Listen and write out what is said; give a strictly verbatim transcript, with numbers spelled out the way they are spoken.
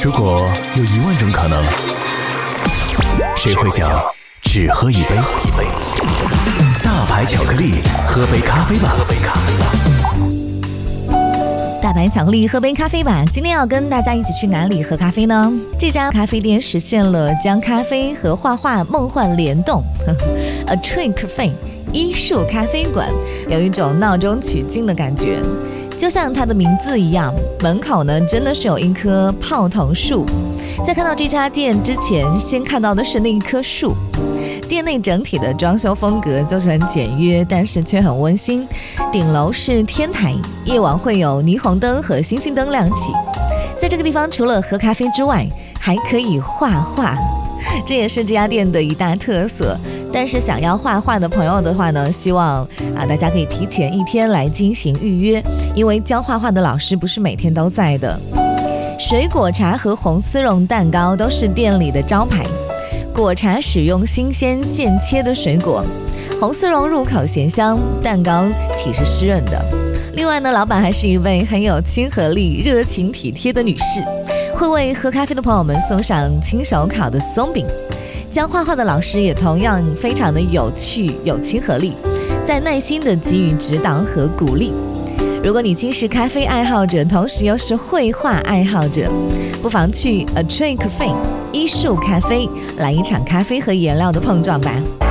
如果有一万种可能，谁会想只喝一杯？大牌巧克力，喝杯咖啡吧。喝杯咖啡吧。 大白巧克力喝杯咖啡吧。今天要跟大家一起去哪里喝咖啡呢？这家咖啡店实现了将咖啡和画画梦幻联动A Train Cafe 艺术咖啡馆，有一种闹中取静的感觉。就像它的名字一样，门口呢真的是有一棵泡桐树。在看到这家店之前，先看到的是那一棵树。店内整体的装修风格就是很简约，但是却很温馨。顶楼是天台，夜晚会有霓虹灯和星星灯亮起。在这个地方，除了喝咖啡之外，还可以画画，这也是这家店的一大特色。但是想要画画的朋友的话呢，希望啊大家可以提前一天来进行预约，因为教画画的老师不是每天都在的。水果茶和红丝绒蛋糕都是店里的招牌。果茶使用新鲜现切的水果，红丝绒入口咸香，蛋糕体是湿润的。另外呢，老板还是一位很有亲和力、热情体贴的女士，会为喝咖啡的朋友们送上亲手烤的松饼。教画画的老师也同样非常的有趣、有亲和力，在耐心的给予指导和鼓励。如果你既是咖啡爱好者，同时又是绘画爱好者，不妨去 A Train Cafe 艺术咖啡来一场咖啡和颜料的碰撞吧。